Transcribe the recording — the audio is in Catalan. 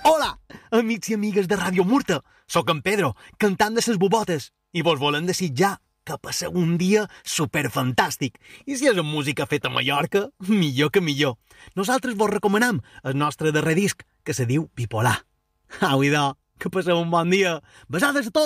Hola, amics i amigues de Ràdio Murta. Soc en Pedro, cantant de ses bobotes, i vos volem desitjar que passeu un dia superfantàstic. I si és amb música feta a Mallorca, millor que millor. Nosaltres vos recomanam el nostre darrer disc, que se diu Bipolar. Au, idò, que passeu un bon dia. Besades a tots!